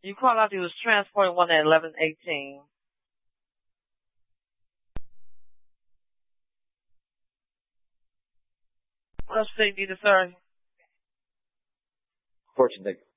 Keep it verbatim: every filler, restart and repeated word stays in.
You called out you was transporting one at eleven eighteen. What else do you need to, sir? Fortune ticket.